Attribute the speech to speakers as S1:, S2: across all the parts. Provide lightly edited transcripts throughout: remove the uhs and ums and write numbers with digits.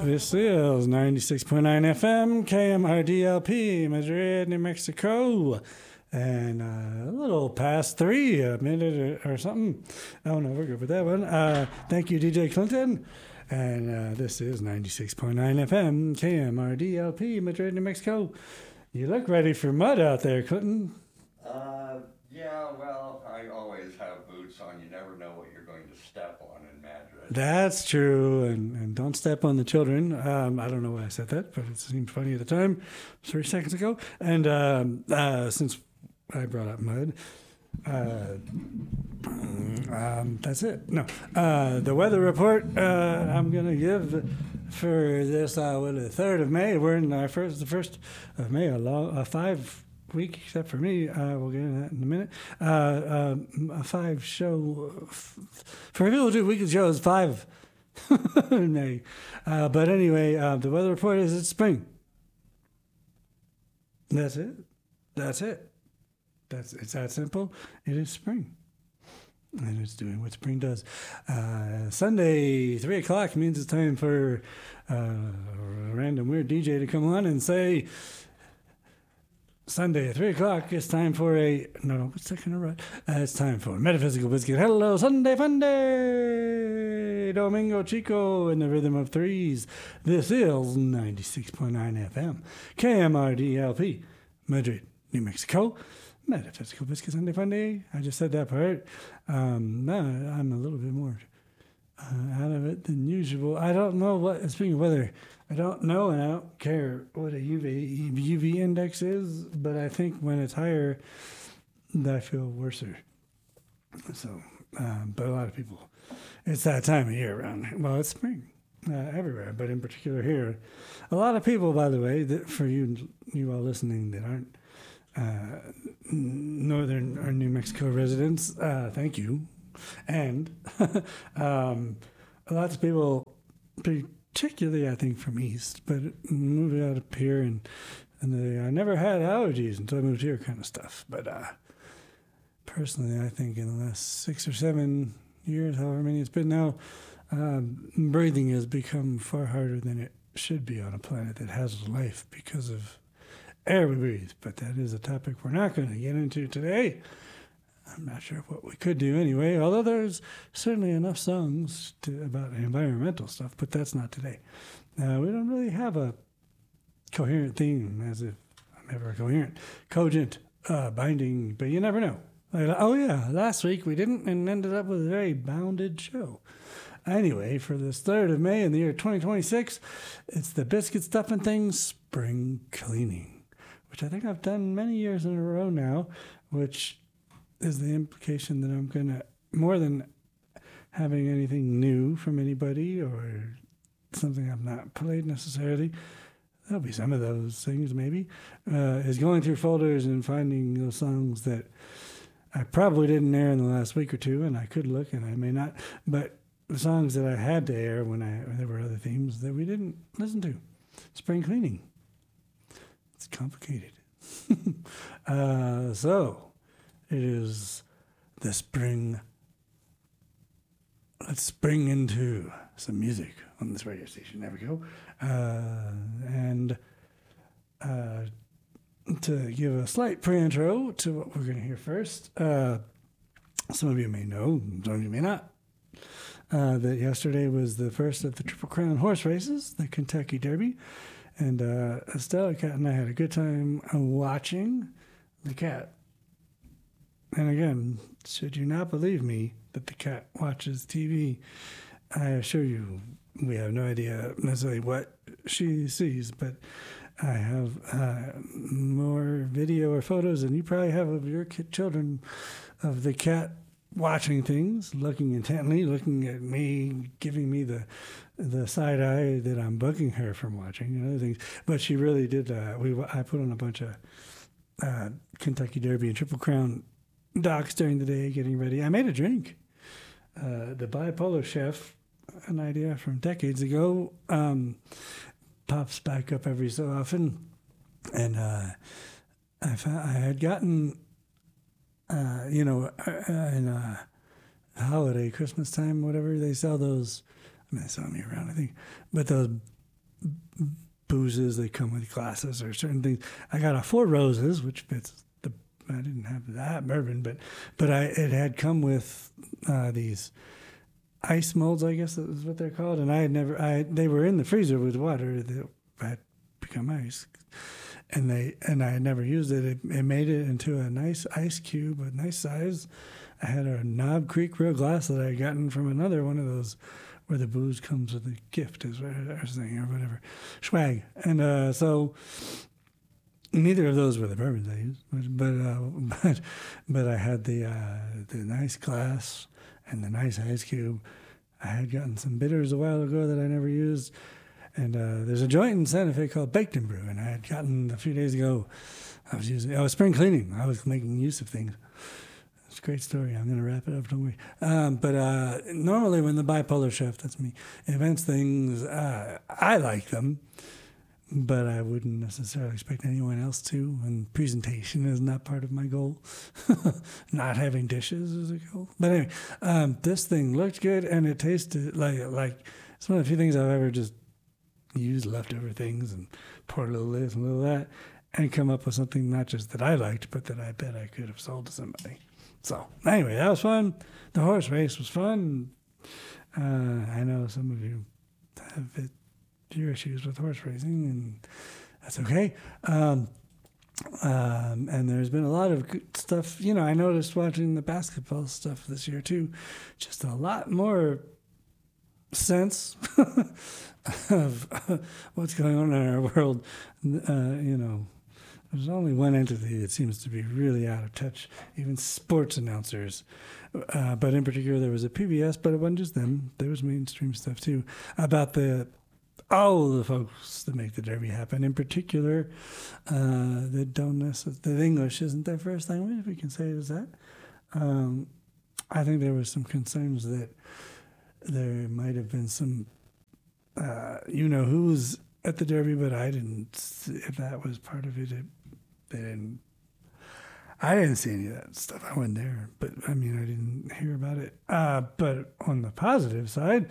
S1: This is 96.9 FM, KMRDLP, Madrid, New Mexico. And a little past 3, a minute or something. Oh, no, we're good with that one. Thank you, DJ Clinton. And this is 96.9 FM, KMRDLP, Madrid, New Mexico. You look ready for mud out there, Clinton.
S2: Yeah, well, I always have boots on. You never know what you're going to step on in Madrid.
S1: That's true, and don't step on the children. I don't know why I said that, but it seemed funny at the time, 3 seconds ago. And since I brought up mud, that's it. No, the weather report I'm going to give for this, the 3rd of May. We're in the 1st of May, a 5-week, except for me. We'll get into that in a minute. A 5 show. For people who do weekly shows, 5 in May. But anyway, the weather report is it's spring. That's it. It's that simple. It is spring. And it's doing what spring does. Sunday, 3 o'clock means it's time for a random weird DJ to come on and say, Sunday at 3 o'clock, it's time for it's time for Metaphysical Biscuit. Hello, Sunday Fun Day! Domingo Chico in the rhythm of threes. This is 96.9 FM, KMRDLP, Madrid, New Mexico. Metaphysical Biscuit Sunday Fun Day. I just said that part. I'm a little bit more out of it than usual. I don't know what, speaking of weather, I don't know and I don't care what a UV index is, but I think when it's higher, I feel worser. So, but a lot of people, it's that time of year around. Well, it's spring everywhere, but in particular here. A lot of people, by the way, that for you all listening that aren't Northern or New Mexico residents, thank you. And lots of people, particularly I think from East, but moved out up here and I never had allergies until I moved here, kind of stuff. But personally, I think in the last 6 or 7 years, however many it's been now, breathing has become far harder than it should be on a planet that has life because of air we breathe. But that is a topic we're not going to get into today. I'm not sure what we could do anyway, although there's certainly enough songs about environmental stuff, but that's not today. We don't really have a coherent theme, as if I'm ever coherent, cogent, binding, but you never know. Like, oh yeah, last week we didn't and ended up with a very bounded show. Anyway, for this 3rd of May in the year 2026, it's the Biscuit Stuffing Things Spring Cleaning, which I think I've done many years in a row now, which is the implication that I'm going to, more than having anything new from anybody or something I've not played necessarily, there'll be some of those things maybe, is going through folders and finding those songs that I probably didn't air in the last week or two, and I could look and I may not, but the songs that I had to air when there were other themes that we didn't listen to. Spring cleaning. It's complicated. So it is the spring. Let's spring into some music on this radio station. There we go. And to give a slight pre-intro to what we're going to hear first, some of you may know, some of you may not, that yesterday was the first of the Triple Crown horse races, the Kentucky Derby. And Estella Cat and I had a good time watching the cat. And again, should you not believe me that the cat watches TV, I assure you we have no idea necessarily what she sees, but I have more video or photos than you probably have of your children of the cat watching things, looking intently, looking at me, giving me the side eye that I'm bugging her from watching and other things. But she really did. I put on a bunch of Kentucky Derby and Triple Crown docs during the day, getting ready. I made a drink. The Bipolar Chef, an idea from decades ago, pops back up every so often, and I had gotten. In holiday, Christmas time, whatever, they sell those. I mean, they sell them year round, I think. But those boozes. They come with glasses or certain things. I got a Four Roses, which fits the. I didn't have that bourbon, but it had come with these ice molds, I guess is what they're called, and they were in the freezer with water that had become ice, and I had never used it. It made it into a nice ice cube, a nice size. I had a Knob Creek real glass that I had gotten from another one of those where the booze comes with a gift, is what I was saying, or whatever, swag, and so. Neither of those were the bourbons I used, but I had the nice glass and the nice ice cube. I had gotten some bitters a while ago that I never used, and there's a joint in Santa Fe called Baked and Brew, and I had gotten a few days ago. I was spring cleaning. I was making use of things. It's a great story. I'm going to wrap it up, don't worry. But normally when the bipolar chef, that's me, invents things, I like them. But I wouldn't necessarily expect anyone else to, and presentation is not part of my goal. Not having dishes is a goal. But anyway, this thing looked good, and it tasted like it's one of the few things I've ever just used leftover things and poured a little this and a little that, and come up with something not just that I liked, but that I bet I could have sold to somebody. So anyway, that was fun. The horse race was fun. I know some of you have your issues with horse racing, and that's okay. And there's been a lot of good stuff. I noticed watching the basketball stuff this year too, just a lot more sense of what's going on in our world. There's only one entity that seems to be really out of touch, even sports announcers. But in particular, there was a PBS, but it wasn't just them. There was mainstream stuff too about all the folks that make the Derby happen, in particular, that don't necessarily, that English isn't their first language, if we can say it as that. I think there was some concerns that there might have been some, who's at the Derby, but I didn't, if that was part of it, I didn't see any of that stuff. I wasn't there, but I didn't hear about it. But on the positive side,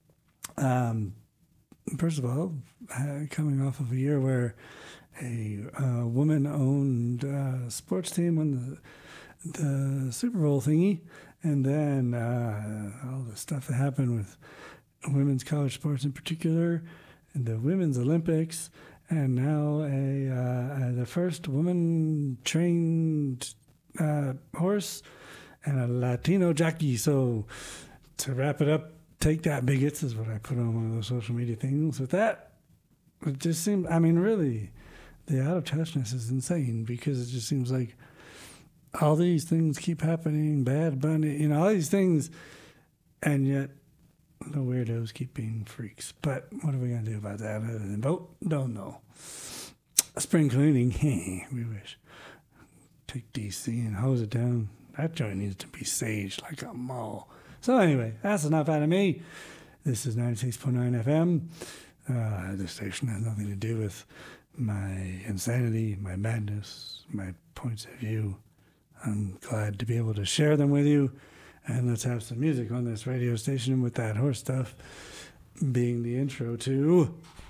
S1: first of all, coming off of a year where a woman-owned sports team won the Super Bowl thingy, and then all the stuff that happened with women's college sports in particular, and the Women's Olympics, and now the first woman-trained horse and a Latino jockey. So to wrap it up, take that, bigots, is what I put on one of those social media things. With that, it just seemed, really, the out-of-touchness is insane, because it just seems like all these things keep happening, Bad Bunny, all these things, and yet the weirdos keep being freaks. But what are we going to do about that other than vote? Don't know. Spring cleaning, we wish. Take DC and hose it down. That joint needs to be saged like a mall. So anyway, that's enough out of me. This is 96.9 FM. The station has nothing to do with my insanity, my madness, my points of view. I'm glad to be able to share them with you. And let's have some music on this radio station, with that horse stuff being the intro to